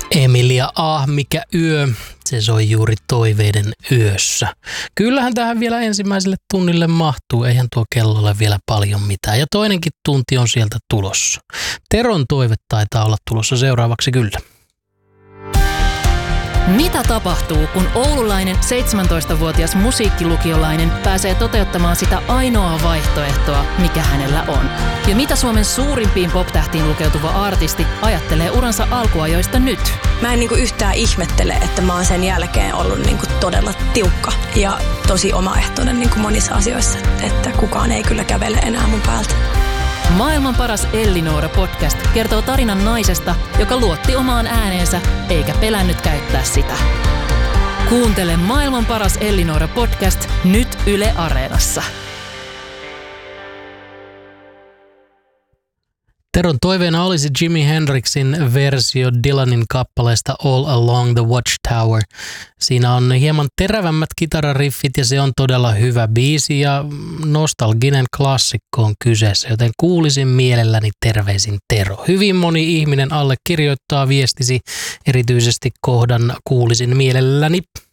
Emilia mikä yö, se soi juuri toiveiden yössä. Kyllähän tähän vielä ensimmäiselle tunnille mahtuu, eihän tuo kello ole vielä paljon mitään. Ja toinenkin tunti on sieltä tulossa. Teron toive taitaa olla tulossa seuraavaksi kyllä. Mitä tapahtuu, kun oululainen 17-vuotias musiikkilukiolainen pääsee toteuttamaan sitä ainoaa vaihtoehtoa, mikä hänellä on? Ja mitä Suomen suurimpiin pop-tähtiin lukeutuva artisti ajattelee uransa alkuajoista nyt? Mä en yhtään ihmettele, että mä oon sen jälkeen ollut todella tiukka ja tosi omaehtoinen monissa asioissa, että kukaan ei kyllä kävele enää mun päältä. Maailman paras Ellinora-podcast kertoo tarinan naisesta, joka luotti omaan ääneensä eikä pelännyt käyttää sitä. Kuuntele Maailman paras Ellinora-podcast nyt Yle Areenassa. Teron toiveena olisi Jimi Hendrixin versio Dylanin kappaleesta All Along the Watchtower. Siinä on hieman terävämmät kitarariffit ja se on todella hyvä biisi ja nostalginen klassikko on kyseessä, joten kuulisin mielelläni terveisin Tero. Hyvin moni ihminen allekirjoittaa viestisi, erityisesti kohdan kuulisin mielelläni.